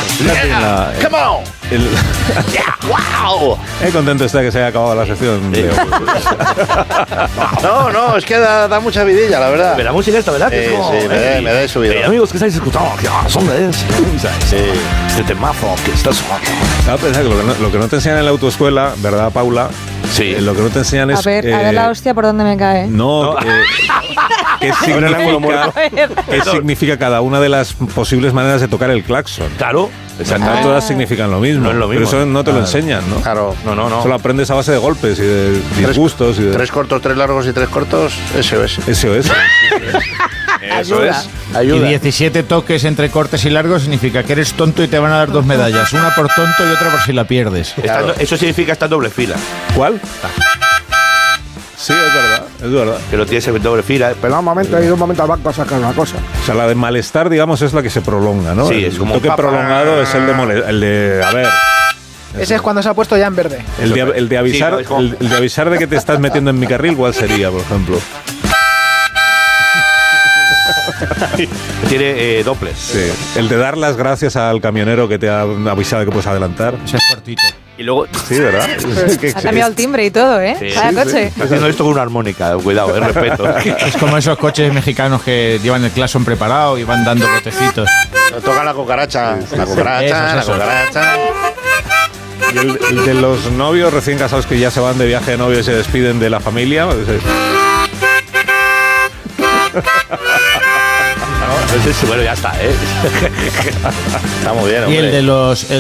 Come on. Yeah, wow. Contento está que se haya acabado la sección. No, es que da mucha vidilla, la verdad. Pero la música esta, ¿verdad? Sí, me da subido. Amigos, que estáis escuchando? Este temazo que está sonando. Estaba pensando que lo que no te enseñan en la autoescuela, ¿verdad, Paula? Sí. Lo que no te enseñan es... A ver la hostia por dónde me cae. No, ¿qué significa cada una de las posibles maneras de tocar el claxon? Claro. No todas significan lo mismo. No es lo mismo. Pero eso no te lo enseñan, ¿no? Claro. No. Solo aprendes a base de golpes y de disgustos. Y de... 3 cortos, 3 largos y 3 cortos, SOS. SOS. Eso es. Ayuda. Y 17 toques entre cortes y largos significa que eres tonto y te van a dar 2 medallas. Una por tonto y otra por si la pierdes. Claro. Eso significa estar doble fila. ¿Cuál? Sí, es verdad. Que lo tienes en doble fila. Pero un momento, hay un momento al banco a sacar una cosa. O sea, la de malestar, digamos, es la que se prolonga, ¿no? Sí, es como el toque prolongado es el de a ver. Ese es cuando se ha puesto ya en verde. El de avisar, Sí, no, el de avisar de que te estás metiendo en mi carril, ¿cuál sería, por ejemplo? Tiene dobles. Sí. El de dar las gracias al camionero que te ha avisado de que puedes adelantar. Ese es cortito. Y luego Sí, ¿verdad? Ha cambiado el timbre y todo, ¿eh? Sí, Cada coche. Está haciendo esto con una armónica, cuidado, respeto. Es como esos coches mexicanos que llevan el claxon preparado y van dando botecitos. Toca la cucaracha. La Eso. cucaracha. Y el de los novios recién casados que ya se van de viaje de novio y se despiden de la familia. Bueno, ya está, ¿eh? Está muy bien, Y hombre. el de los